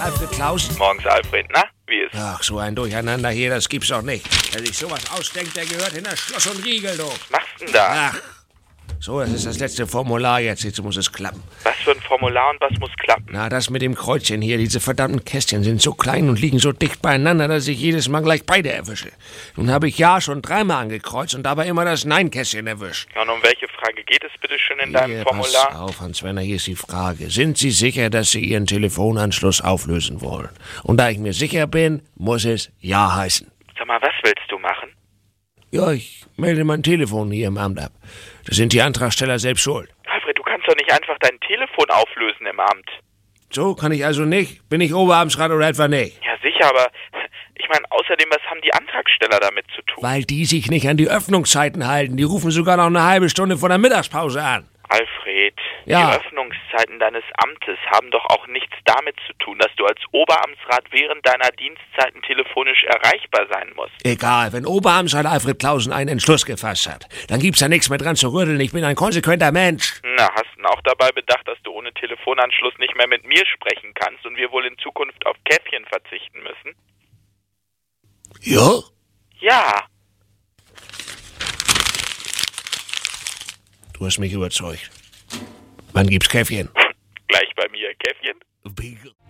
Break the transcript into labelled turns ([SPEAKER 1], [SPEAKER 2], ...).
[SPEAKER 1] Alfred Klausen?
[SPEAKER 2] Morgens, Alfred. Na, wie ist?
[SPEAKER 1] Ach, so ein Durcheinander hier, das gibt's doch nicht. Wer sich sowas ausdenkt, der gehört hinter Schloss und Riegel, du.
[SPEAKER 2] Was machst du denn da?
[SPEAKER 1] Ach, so, das ist das letzte Formular jetzt. Jetzt muss es klappen.
[SPEAKER 2] Was für ein Formular und was muss klappen?
[SPEAKER 1] Na, das mit dem Kreuzchen hier. Diese verdammten Kästchen sind so klein und liegen so dicht beieinander, dass ich jedes Mal gleich beide erwische. Nun habe ich ja schon 3-mal angekreuzt und dabei immer das Nein-Kästchen erwischt.
[SPEAKER 2] Ja, und um welche Frage geht es bitte schön in deinem
[SPEAKER 1] Hier,
[SPEAKER 2] Formular?
[SPEAKER 1] pass auf, Hans-Werner, hier ist die Frage. Sind Sie sicher, dass Sie Ihren Telefonanschluss auflösen wollen? Und da ich mir sicher bin, muss es Ja heißen.
[SPEAKER 2] Sag mal, was willst du machen?
[SPEAKER 1] Ja, ich melde mein Telefon hier im Amt ab. Da sind die Antragsteller selbst schuld.
[SPEAKER 2] Alfred, du kannst doch nicht einfach dein Telefon auflösen im Amt.
[SPEAKER 1] So, kann ich also nicht? Bin ich Oberamtsrat oder etwa nicht?
[SPEAKER 2] Ja, sicher, aber ich meine, außerdem, was haben die Antragsteller damit zu tun?
[SPEAKER 1] Weil die sich nicht an die Öffnungszeiten halten. Die rufen sogar noch eine halbe Stunde vor der Mittagspause an.
[SPEAKER 2] Alfred,
[SPEAKER 1] Ja.
[SPEAKER 2] die Öffnungszeiten deines Amtes haben doch auch nichts damit zu tun, dass du als Oberamtsrat während deiner Dienstzeiten telefonisch erreichbar sein musst.
[SPEAKER 1] Egal, wenn Oberamtsrat Alfred Klausen einen Entschluss gefasst hat, dann gibt's da nichts mehr dran zu rütteln. Ich bin ein konsequenter Mensch.
[SPEAKER 2] Na, hast du auch dabei bedacht, dass du ohne Telefonanschluss nicht mehr mit mir sprechen kannst und wir wohl in Zukunft auf Käffchen verzichten müssen?
[SPEAKER 1] Ja?
[SPEAKER 2] Ja.
[SPEAKER 1] Du hast mich überzeugt. Wann gibt's Käffchen?
[SPEAKER 2] Gleich bei mir Käffchen?
[SPEAKER 1] Bier.